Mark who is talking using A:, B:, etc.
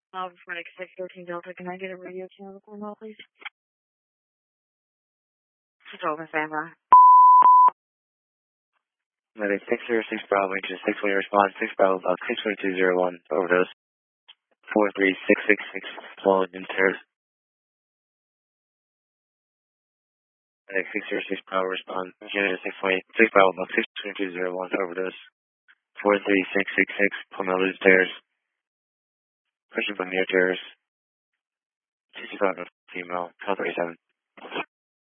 A: Medic 613 Delta, can I get a radio channel phone call, please? Just open standby.
B: Medic 606 Bravo, Engine 6-way response, 6 Bravo, about 62201, overdose, 43666, followed in terror. Medic 606 Bravo, respond, Unit 6-way, 6 Bravo, about 62201, overdose, 43666, Pomelo stairs, pushing from near terrace, 65 female, 1237.